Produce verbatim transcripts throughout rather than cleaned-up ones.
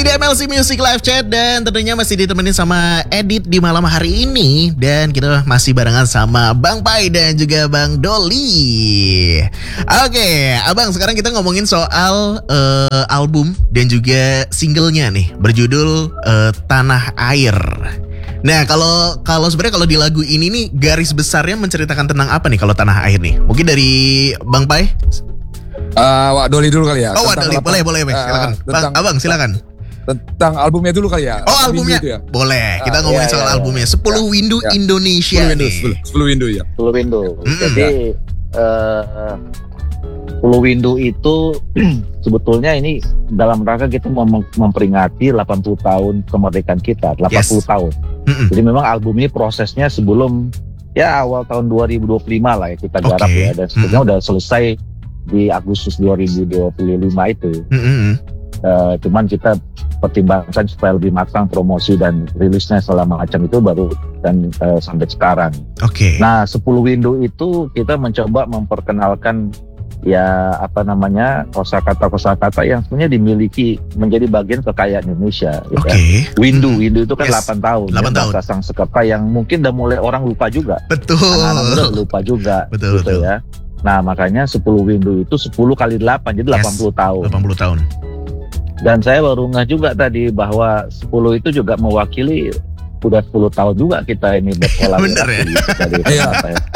di M L C Music Live Chat dan tentunya masih ditemenin sama Edit di malam hari ini. Dan kita masih barengan sama Bang Pai dan juga Bang Doli. Oke, Abang, sekarang kita ngomongin soal uh, album dan juga singlenya nih, berjudul uh, Tanah Air. Nah, kalau kalau sebenarnya kalau di lagu ini nih garis besarnya menceritakan tentang apa nih kalau Tanah Air nih? Mungkin dari Bang Pai? Uh, Wak Doli dulu kali ya. Oh, Wak Doli, boleh, boleh, uh, silakan. Bang, Abang, silakan. Tentang albumnya dulu kali ya. Oh, albumnya. Ya? Boleh. Kita uh, ngomongin iya, soal iya, albumnya. sepuluh ya, Windu ya. Indonesia sepuluh nih. Windu, sepuluh Windu ya. sepuluh Windu. Mm-hmm. Jadi uh, sepuluh Windu itu sebetulnya ini dalam rangka kita mem- memperingati delapan puluh tahun kemerdekaan kita, delapan puluh yes. tahun. Mm-hmm. Jadi memang album ini prosesnya sebelum ya awal tahun dua ribu dua puluh lima lah ya kita garap okay. ya, dan sebetulnya mm-hmm. udah selesai di Agustus dua ribu dua puluh lima itu. Mm-hmm. Uh, cuman kita pertimbangkan supaya lebih matang promosi dan rilisnya selama macam itu baru dan uh, sampai sekarang. Oke. Okay. Nah, sepuluh Windu itu kita mencoba memperkenalkan ya apa namanya kosakata-kosakata yang sebenarnya dimiliki menjadi bagian kekayaan Indonesia. Oke. Okay. Ya. Windu, hmm. Windu itu kan yes. delapan tahun. delapan ya, tahun. Bahasa Sanskerta yang mungkin udah mulai orang lupa juga. Betul. Anak-anak muda lupa juga. Betul, gitu betul. Ya. Nah, makanya sepuluh Windu itu sepuluh kali delapan, jadi yes. delapan puluh tahun. delapan puluh tahun. Dan saya baru ngeh juga tadi bahwa sepuluh itu juga mewakili udah sepuluh tahun juga kita ini berkolaborasi. Bener ya? Dari ya.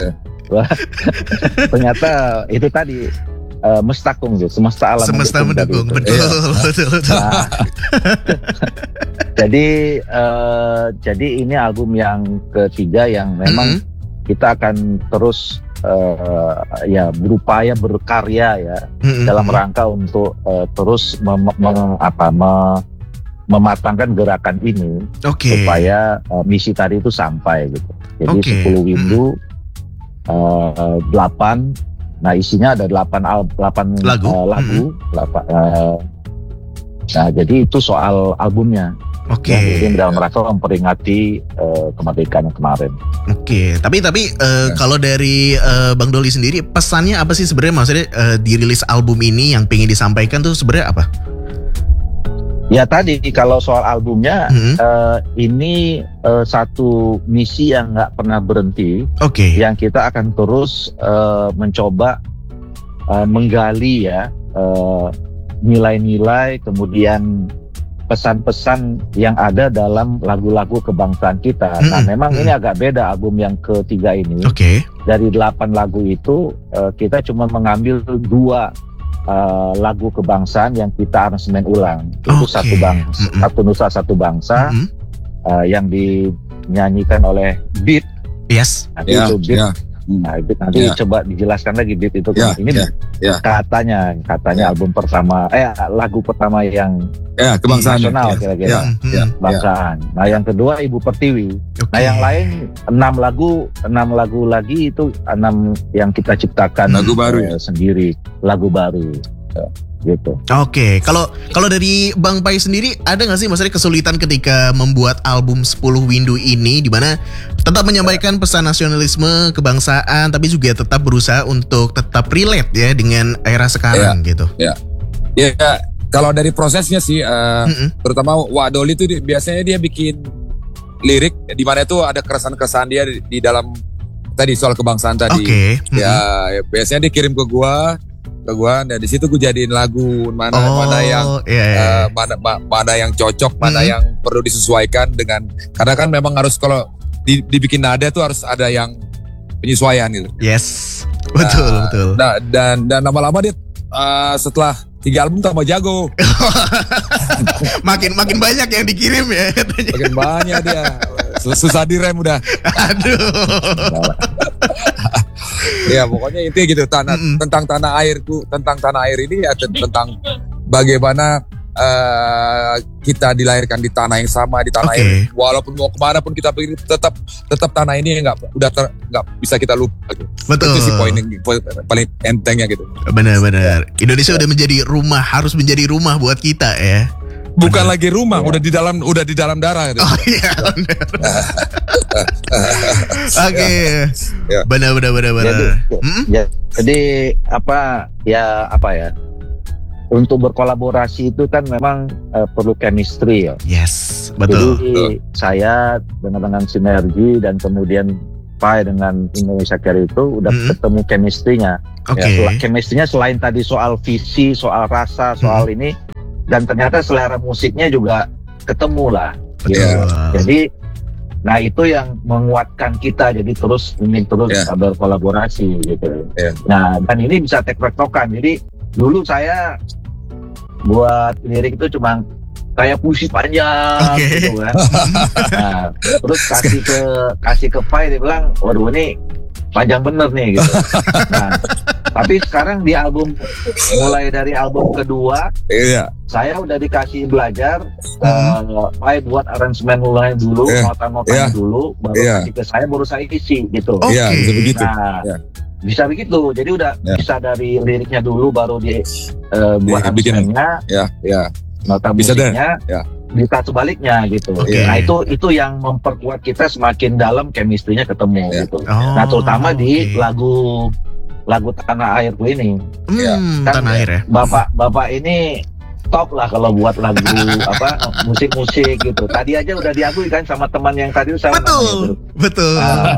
Ternyata itu tadi uh, mestakung gitu, semesta alam semesta mendukung, betul, ya. betul, betul. Nah, jadi uh, jadi ini album yang ketiga yang memang mm-hmm. kita akan terus Uh, ya berupaya berkarya ya mm-hmm. dalam rangka untuk uh, terus mem- mem- apa, me- mematangkan gerakan ini okay. supaya uh, misi tadi itu sampai gitu. Jadi okay. sepuluh Windu mm-hmm. uh, delapan, nah isinya ada delapan al- delapan lagu, uh, lagu mm-hmm. delapan, uh, nah jadi itu soal albumnya. Oke. Okay. Yang dalam rangka memperingati uh, kemerdekaan yang kemarin. Oke, okay. tapi tapi uh, ya. Kalau dari uh, Bang Doli sendiri pesannya apa sih sebenarnya, maksudnya uh, dirilis album ini yang pengen disampaikan tuh sebenarnya apa? Ya tadi kalau soal albumnya hmm. uh, ini uh, satu misi yang nggak pernah berhenti. Oke. Okay. Yang kita akan terus uh, mencoba uh, menggali ya uh, nilai-nilai kemudian pesan-pesan yang ada dalam lagu-lagu kebangsaan kita. Mm-hmm. Nah, memang mm-hmm. ini agak beda album yang ketiga ini. Oke. Okay. Dari delapan lagu itu, uh, kita cuma mengambil dua uh, lagu kebangsaan yang kita aransemen ulang. Itu okay. satu bangsa, mm-hmm. satu nusa satu bangsa, mm-hmm. uh, yang dinyanyikan oleh Beat. Yes. Nanti yeah, itu Beat. Yeah. Nah, itu nanti yeah. coba dijelaskan lagi Beat itu yeah, ini yeah, yeah. katanya katanya yeah. album pertama eh lagu pertama yang yeah, kebangsaan nasional yeah. kira-kira yeah. yeah. bangsaan. Nah, yang kedua Ibu Pertiwi. Okay. Nah, yang lain enam lagu enam lagu lagi itu enam yang kita ciptakan lagu baru ya? uh, sendiri lagu baru. Ya. Gitu. Oke, okay. kalau kalau dari Bang Pai sendiri ada nggak sih maksudnya kesulitan ketika membuat album sepuluh Windu ini, di mana tetap menyampaikan pesan nasionalisme kebangsaan, tapi juga tetap berusaha untuk tetap relate ya dengan era sekarang ya, gitu. Ya, ya kalau dari prosesnya sih, uh, mm-hmm. terutama Wak Doli itu di, biasanya dia bikin lirik di mana itu ada keresahan-keresahan dia di, di dalam tadi soal kebangsaan tadi. Oke. Okay. Mm-hmm. Ya, ya biasanya dia kirim ke gua. ke gua, nah di situ gua jadiin lagu mana oh, mana yang yeah, yeah. Uh, mana ma, mana yang cocok, hmm. mana yang perlu disesuaikan dengan, karena kan memang harus kalau di, dibikin nada tuh harus ada yang penyesuaian gitu. Yes, betul nah, betul. Nah, dan dan lama-lama dia uh, setelah tiga album tambah jago. makin makin banyak yang dikirim ya. Makin banyak dia, susah direm udah. Aduh. Ya pokoknya intinya gitu tanah, mm-hmm. tentang tanah airku, tentang tanah air ini ya tentang bagaimana uh, kita dilahirkan di tanah yang sama, di tanah okay. air. Walaupun mau kemana pun kita pergi, tetap tetap tanah ini nggak udah nggak bisa kita lupa. Gitu. Betul. Itu sih poin yang paling entengnya gitu. Benar-benar. Indonesia ya. Udah menjadi rumah, harus menjadi rumah buat kita ya. Bukan bener. lagi rumah, ya. udah di dalam udah di dalam darah gitu. Oh iya. Oke. Ya. Benar benar benar benar. Jadi, hmm? ya, jadi apa ya apa ya? untuk berkolaborasi itu kan memang uh, perlu chemistry ya. Yes, betul. Jadi betul. Saya dengan dengan sinergi dan kemudian Pai dengan Indonesia Care itu udah mm-hmm. ketemu chemistry-nya. Oke. Okay. Ya, chemistry-nya selain tadi soal visi, soal rasa, soal mm-hmm. ini, dan ternyata selera musiknya juga ketemu lah. Betul. Gitu. Jadi, nah itu yang menguatkan kita jadi terus ingin terus yeah. berkolaborasi gitu. Yeah. Nah dan ini bisa tektok-tektokan. Jadi dulu saya buat lirik itu cuma kayak puisi panjang okay. gitu kan. Nah, terus kasih ke kasih ke Pai, dia bilang, waduh ini panjang bener nih gitu. Nah, tapi sekarang di album mulai dari album kedua, yeah. saya udah dikasih belajar, hmm. uh, Pai buat aransemen mulai dulu, yeah. nota-notanya yeah. dulu, baru yeah. kasih ke saya, baru saya isi gitu. Iya, okay. bisa begitu. Nah, yeah. bisa begitu. Jadi udah yeah. bisa dari liriknya dulu, baru di uh, buat yeah, aransemennya, yeah. yeah. nota bisa musiknya. Yeah. Bisa sebaliknya gitu. Okay. Nah itu itu yang memperkuat kita semakin dalam chemistry-nya ketemu yeah. gitu. Oh, nah terutama okay. di lagu lagu Tanah Airku ini. Hmm, kan Tanah Air ya. Bapak bapak ini top lah kalau buat lagu apa musik-musik gitu. Tadi aja udah diakui kan sama teman yang tadi saya betul, gitu. Betul. Uh,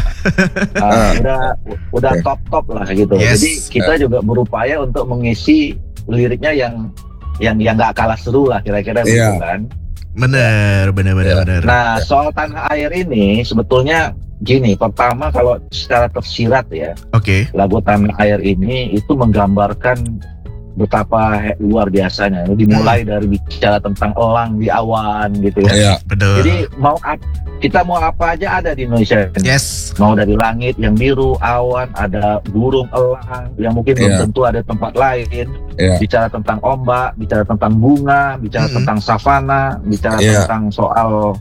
uh, udah udah okay. top-top lah gitu. Yes. Jadi kita juga berupaya untuk mengisi liriknya yang yang yang nggak kalah seru lah kira-kira yeah. gitu kan. Bener, bener, bener, yeah. bener. Nah soal Tanah Air ini sebetulnya gini, pertama kalau secara tersirat ya, Oke. Okay. lagu Tanah Air ini itu menggambarkan betapa he- luar biasanya. Dimulai hmm. dari bicara tentang elang di awan gitu ya. Yeah. Betul. Jadi mau ap- kita mau apa aja ada di Indonesia. Yes. Mau dari langit yang biru, awan, ada burung elang yang mungkin belum yeah. tentu ada tempat lain. Yeah. Bicara tentang ombak, bicara tentang bunga, bicara mm-hmm. tentang savana, bicara yeah. tentang soal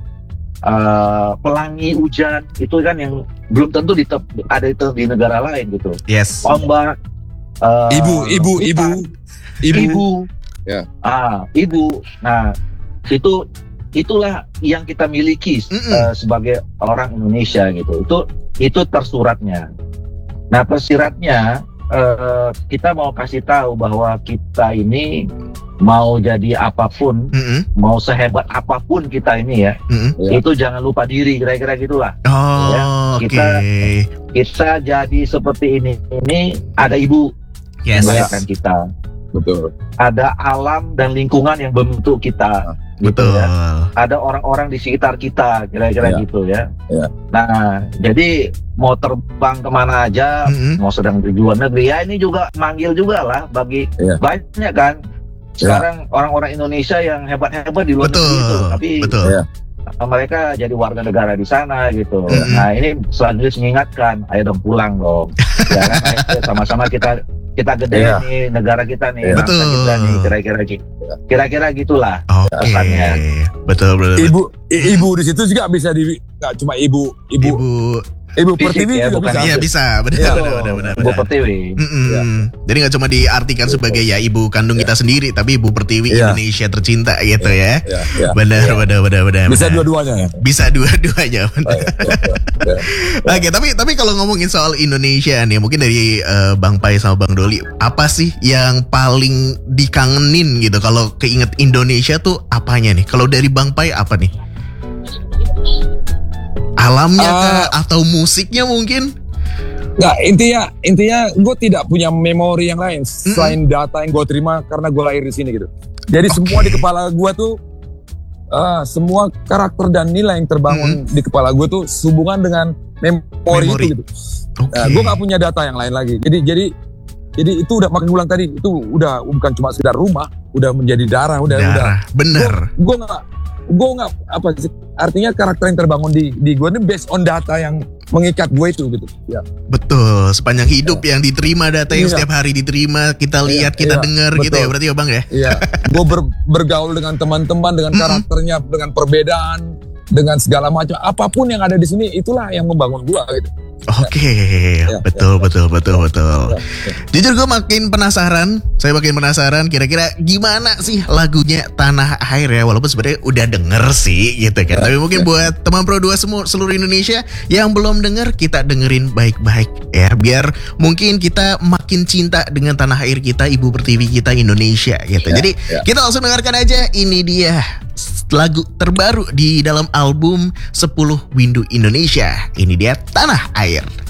uh, pelangi hujan, itu kan yang belum tentu di te- ada itu di negara lain gitu. Yes. Ombak, uh, ibu, ibu, ibu, ibu, ibu, ya. ah, ibu. Nah, itu itulah yang kita miliki uh, sebagai orang Indonesia gitu. Itu itu tersuratnya. Nah, tersiratnya uh, kita mau kasih tahu bahwa kita ini mau jadi apapun, mm-hmm. mau sehebat apapun kita ini ya, mm-hmm. itu jangan lupa diri, kira-kira gitulah. Oh, ya, kita okay. kita jadi seperti ini, ini ada ibu yes. yang melahirkan kita, betul. Ada alam dan lingkungan yang membentuk kita, gitu betul. Ya. Ada orang-orang di sekitar kita, kira-kira ya. gitu ya. ya. Nah, jadi mau terbang kemana aja, mm-hmm. mau sedang di luar negeri, ya ini juga manggil juga lah bagi ya. Banyak kan. Sekarang ya. Orang-orang Indonesia yang hebat-hebat di luar betul, negeri itu, tapi betul. Ya, mereka jadi warga negara di sana gitu. Mm-hmm. Nah ini selanjutnya mengingatkan, ayo dong pulang dong. Ya kan, ayo sama-sama kita kita gede yeah. nih negara kita nih, yeah. betul. Kita nih kira-kira gitu. Kira-kira gitulah okay. pesannya. Betul, betul. Ibu, ibu di situ juga bisa di, nggak cuma ibu, ibu. ibu Ibu Pertiwi ya, juga bisa. Iya bisa, benar, ya, benar, benar, benar. Ibu Pertiwi. Ya. Jadi nggak cuma diartikan ya. sebagai ya ibu kandung ya. kita sendiri, tapi Ibu Pertiwi ya. Indonesia tercinta gitu ya. ya. ya. Benar, ya. benar, benar, benar. Bisa dua-duanya. Ya? Bisa dua-duanya. Oh, ya, ya, ya. Oke, tapi tapi kalau ngomongin soal Indonesia nih, mungkin dari uh, Bang Pai sama Bang Doli, apa sih yang paling dikangenin gitu? Kalau keinget Indonesia tuh apanya nih? Kalau dari Bang Pai apa nih? Alamnya uh, kah? Atau musiknya mungkin? Nggak, intinya intinya gue tidak punya memori yang lain mm-hmm. selain data yang gue terima karena gue lahir di sini gitu. Jadi okay. semua di kepala gue tuh uh, semua karakter dan nilai yang terbangun mm-hmm. di kepala gue tuh sehubungan dengan memori, memori. itu gitu. Okay. Nah, gue nggak punya data yang lain lagi. Jadi jadi jadi itu udah makin ulang tadi itu udah bukan cuma sekedar rumah, udah menjadi darah, udah darah. udah. Bener. Gue nggak gue nggak apa sih artinya karakter yang terbangun di di gue ini based on data yang mengikat gue itu gitu ya. Betul, sepanjang hidup ya. Yang diterima data yang iya. setiap hari diterima, kita lihat, iya, kita iya, dengar gitu ya berarti ya Bang ya. Iya. Gue ber, bergaul dengan teman-teman dengan karakternya, dengan perbedaan dengan segala macam apapun yang ada di sini, itulah yang membangun gua gitu. Oke, okay. ya, betul, ya, betul, ya. betul, betul, ya, ya. Jujur gue makin penasaran, saya makin penasaran kira-kira gimana sih lagunya Tanah Air ya, walaupun sebenarnya udah denger sih gitu kan. Ya, tapi mungkin ya. buat teman Pro dua semua seluruh Indonesia yang belum denger, kita dengerin baik-baik ya, biar mungkin kita makin cinta dengan tanah air kita, Ibu Pertiwi kita Indonesia gitu. Ya, Jadi ya. kita langsung dengarkan aja, ini dia lagu terbaru di dalam album sepuluh Windu Indonesia. Ini dia Tanah Air.